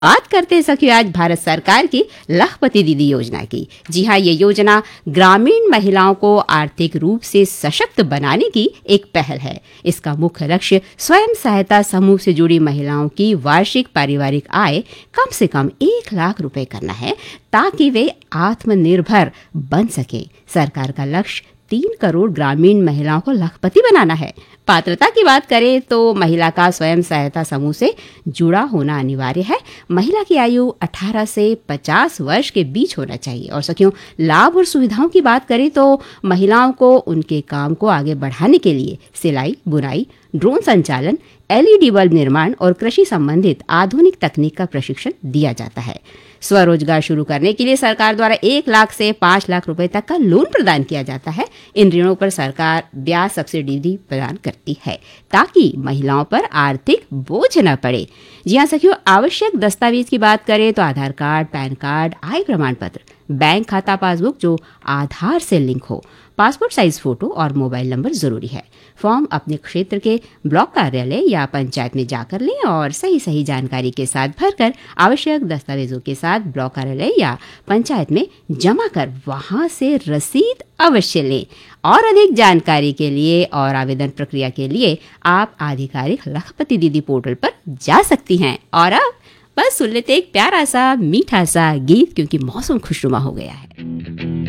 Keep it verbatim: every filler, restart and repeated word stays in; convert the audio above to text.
बात करते हैं सखियों आज भारत सरकार की लखपति दीदी योजना की। जी हाँ, ये योजना ग्रामीण महिलाओं को आर्थिक रूप से सशक्त बनाने की एक पहल है। इसका मुख्य लक्ष्य स्वयं सहायता समूह से जुड़ी महिलाओं की वार्षिक पारिवारिक आय कम से कम एक लाख रुपए करना है, ताकि वे आत्मनिर्भर बन सके। सरकार का लक्ष्य तीन करोड़ ग्रामीण महिलाओं को लखपति बनाना है। पात्रता की बात करें तो महिला का स्वयं सहायता समूह से जुड़ा होना अनिवार्य है। महिला की आयु अठारह से पचास वर्ष के बीच होना चाहिए। और सखियों, लाभ और सुविधाओं की बात करें तो महिलाओं को उनके काम को आगे बढ़ाने के लिए सिलाई, बुनाई, ड्रोन संचालन, एलईडी बल्ब निर्माण और कृषि संबंधित आधुनिक तकनीक का प्रशिक्षण दिया जाता है। स्वरोजगार शुरू करने के लिए सरकार द्वारा एक लाख से पाँच लाख रुपए तक का लोन प्रदान किया जाता है। इन ऋणों पर सरकार ब्याज सब्सिडी भी प्रदान करती है, ताकि महिलाओं पर आर्थिक बोझ न पड़े। जी हाँ सखियों, आवश्यक दस्तावेज की बात करें तो आधार कार्ड, पैन कार्ड, आय प्रमाण पत्र, बैंक खाता पासबुक जो आधार से लिंक हो, पासपोर्ट साइज फोटो और मोबाइल नंबर जरूरी है। फॉर्म अपने क्षेत्र के ब्लॉक कार्यालय या पंचायत में जाकर लें और सही सही जानकारी के साथ भरकर आवश्यक दस्तावेजों के साथ ब्लॉक कार्यालय या पंचायत में जमा कर वहां से रसीद अवश्य लें। और अधिक जानकारी के लिए और आवेदन प्रक्रिया के लिए आप आधिकारिक लखपति दीदी पोर्टल पर जा सकती हैं। और अब बस सुन लेते एक प्यारा सा मीठा सा गीत, क्योंकि मौसम खुशनुमा हो गया है।